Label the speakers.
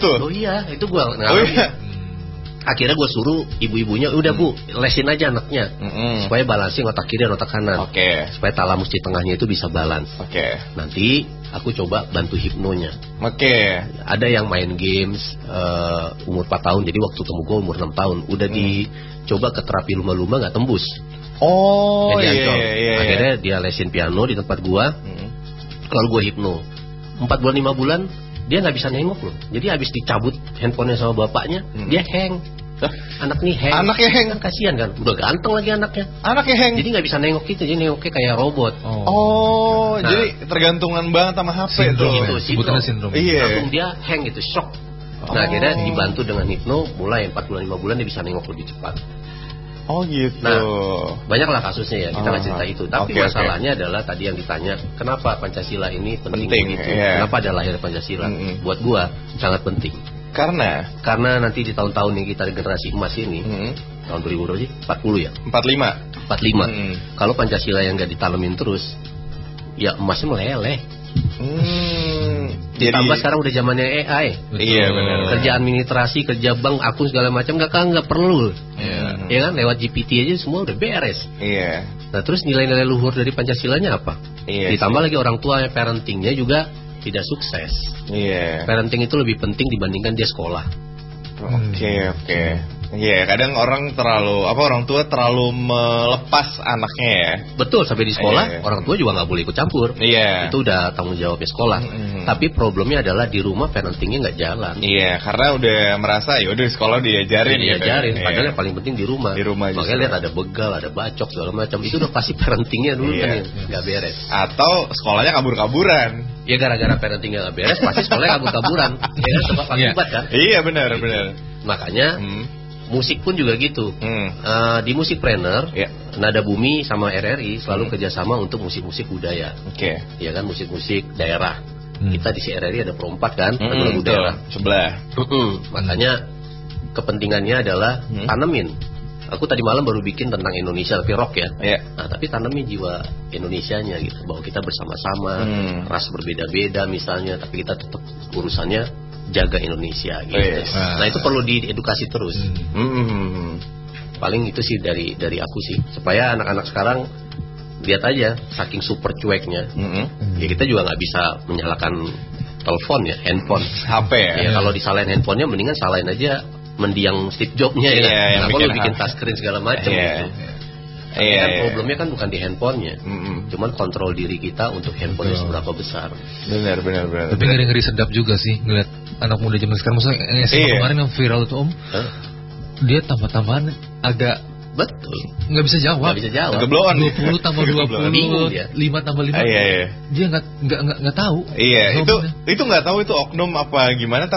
Speaker 1: gitu.
Speaker 2: Oh iya, itu gue ngalamin. Akhirnya gue suruh ibu-ibunya, udah Bu, lesin aja anaknya, supaya balancing otak kiri dan otak kanan. Supaya talamus di tengahnya itu bisa balance. Nanti aku coba bantu hipnonya. Ada yang main games umur 4 tahun, jadi waktu temu gue umur 6 tahun. Udah dicoba ke terapi lumba-lumba gak tembus. Akhirnya dia lesin piano di tempat gue. Lalu gue hipno 4 bulan 5 bulan dia nggak bisa nengok loh. Jadi habis dicabut handphonenya sama bapaknya, dia hang. Anaknya hang. Kan kasihan kan, udah ganteng lagi anaknya. Hang. Jadi nggak bisa nengok gitu, jadi nengoknya kayak robot.
Speaker 1: Nah, jadi tergantungan banget sama HP
Speaker 2: itu.
Speaker 3: Sebutannya sindrom.
Speaker 2: Langsung dia hang gitu, shock. Nah akhirnya dibantu dengan hipno, mulai 4 bulan 5 bulan dia bisa nengok lebih cepat.
Speaker 1: Gitu.
Speaker 2: Nah, banyaklah kasusnya ya, kita nggak cerita itu. Tapi masalahnya adalah tadi yang ditanya, kenapa Pancasila ini penting gitu? Kenapa ada lahir Pancasila? Buat gua sangat penting. Karena nanti di tahun-tahun yang kita generasi emas ini, tahun 2000 sih? 40 ya? 45. Kalau Pancasila yang nggak ditanamin terus, ya emasnya meleleh. Ditambah sekarang udah zamannya AI.
Speaker 1: Iya benar.
Speaker 2: Kerja administrasi, kerja bank, akun segala macam nggak perlu. Ya kan, lewat GPT aja semua udah beres. Nah terus nilai-nilai luhur dari Pancasilanya apa? Ditambah lagi orang tua parentingnya juga tidak sukses. Parenting itu lebih penting dibandingkan dia sekolah. Kadang orang tua terlalu melepas anaknya ya. Betul, sampai di sekolah orang tua juga nggak boleh ikut campur. Itu udah tanggung jawabnya sekolah. Tapi problemnya adalah di rumah parentingnya nggak jalan.
Speaker 1: Karena udah merasa ya udah di sekolah diajarin.
Speaker 2: Padahal yang paling penting di rumah. Makanya lihat ada begal, ada bacok segala macam. Itu udah pasti parentingnya dulu kan nggak beres.
Speaker 1: Atau sekolahnya kabur-kaburan.
Speaker 2: Ya gara-gara parentingnya nggak beres, pasti sekolahnya kabur-kaburan. Ya sebab akibat kan.
Speaker 1: Iya benar.
Speaker 2: Makanya musik pun juga gitu. Di Musikpreneur, Nada Bumi sama RRI selalu kerjasama untuk musik-musik budaya. Ya kan, musik-musik daerah. Kita di RRI ada Pro 4 kan, lagu daerah
Speaker 1: sebelah.
Speaker 2: Makanya kepentingannya adalah tanemin. Aku tadi malam baru bikin tentang Indonesia, tapi rock ya. Nah, tapi tanemin jiwa Indonesianya gitu, bahwa kita bersama-sama, ras berbeda-beda misalnya, tapi kita tetap urusannya jaga Indonesia gitu. Nah itu perlu diedukasi terus. Paling itu sih dari aku sih, supaya anak-anak sekarang lihat aja, saking super cueknya. Ya kita juga nggak bisa menyalakan telepon ya, handphone,
Speaker 1: HP ya.
Speaker 2: Kalau disalahin handphonenya, mendingan salahin aja mendiang Steve Jobs-nya ya. Kenapa lu bikin touchscreen segala macam gitu. Kan problemnya kan bukan di handphonenya, cuman kontrol diri kita untuk handphonenya seberapa besar.
Speaker 1: Benar.
Speaker 3: Tapi ngeri sedap juga sih ngeliat anak muda zaman sekarang. Maksudnya kemarin yang viral itu Om, dia tambah-tambahan agak
Speaker 2: betul,
Speaker 3: nggak bisa jawab. 20 tambah 20, 5 tambah 5. Dia nggak tahu.
Speaker 1: Itu nggak tahu itu oknum apa gimana.